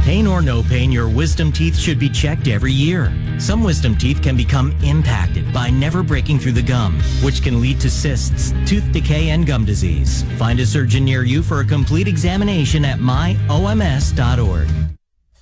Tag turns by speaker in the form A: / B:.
A: Pain or no pain, your wisdom teeth should be checked every year. Some wisdom teeth can become impacted by never breaking through the gum, which can lead to cysts, tooth decay, and gum disease. Find a surgeon near you for a complete examination at myoms.org.